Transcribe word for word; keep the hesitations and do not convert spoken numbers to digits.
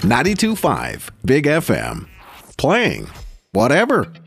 ninety-two point five Big F M. Playing whatever.